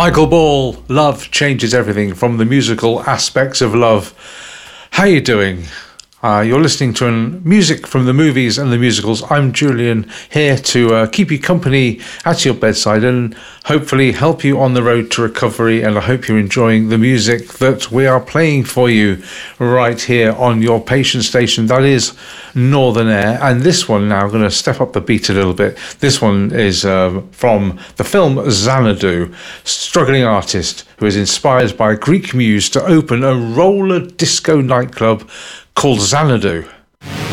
Michael Ball, Love Changes Everything, from the musical Aspects of Love. How you doing? You're listening to music from the movies and the musicals. I'm Julian, here to keep you company at your bedside and hopefully help you on the road to recovery. And I hope you're enjoying the music that we are playing for you right here on your patient station. That is Northern Air. And this one now, I'm going to step up the beat a little bit. This one is from the film Xanadu, struggling artist who is inspired by a Greek muse to open a roller disco nightclub called Xanadu.